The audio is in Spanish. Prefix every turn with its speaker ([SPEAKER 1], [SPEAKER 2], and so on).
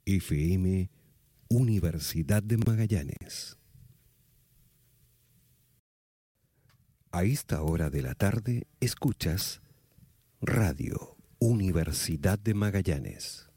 [SPEAKER 1] FM Universidad de Magallanes. A esta hora de la tarde escuchas Radio Universidad de Magallanes.